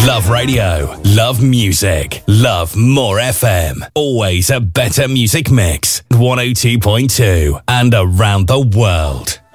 Love radio, love music, love more FM. Always a better music mix. 102.2 and around the world.